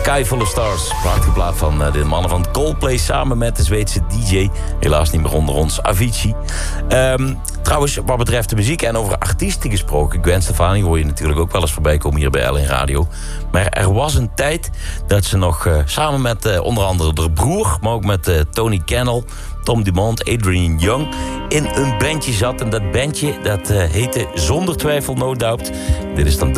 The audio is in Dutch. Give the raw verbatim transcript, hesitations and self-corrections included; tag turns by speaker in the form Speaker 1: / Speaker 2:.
Speaker 1: Sky Full of Stars. Prachtige plaat van uh, de mannen van Coldplay samen met de Zweedse D J. Helaas niet meer onder ons, Avicii. Um, trouwens, wat betreft de muziek en over artiesten gesproken... Gwen Stefani hoor je natuurlijk ook wel eens voorbij komen hier bij L N Radio. Maar er was een tijd dat ze nog uh, samen met uh, onder andere de broer... maar ook met uh, Tony Cannell, Tom Dumont, Adrian Young... in een bandje zat. En dat bandje dat uh, heette zonder twijfel No Doubt. Dit is dan